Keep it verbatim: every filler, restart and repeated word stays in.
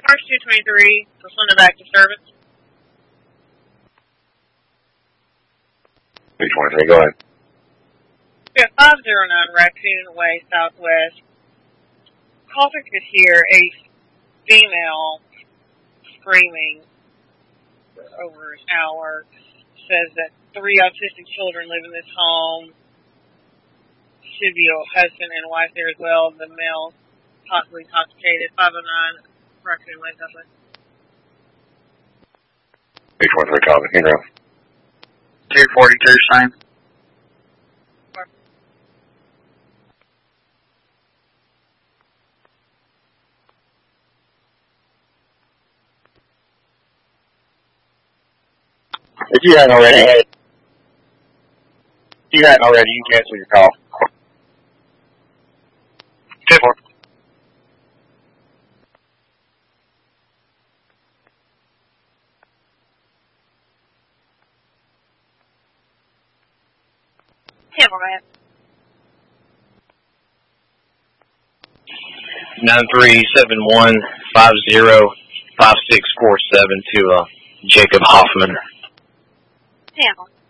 March two twenty-three, responded back to service. two twenty-three, go ahead. We have five oh nine Raccoon Way Southwest. Caller could hear a female screaming for over an hour. Says that three autistic children live in this home. Should be a husband and wife there as well. The male possibly intoxicated. five oh nine Raccoon Way Southwest. two twenty-three, copy. Hero. two forty-two, same. If you hadn't already, if you hadn't already, you can cancel your call. ten four. ten four, go ahead. nine three seven one five zero five six four seven to uh, Jacob Hoffman. ten four.